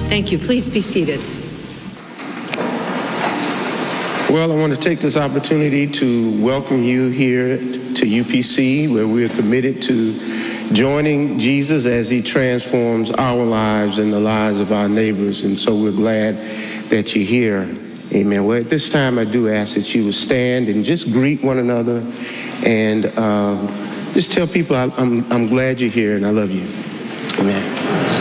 Thank you. Please be seated. Well, I want to take this opportunity to welcome you here to UPC, where we are committed to joining Jesus as he transforms our lives and the lives of our neighbors. And so we're glad that you're here. Amen. Well, at this time, I do ask that you would stand and just greet one another and just tell people I'm glad you're here and I love you. Amen.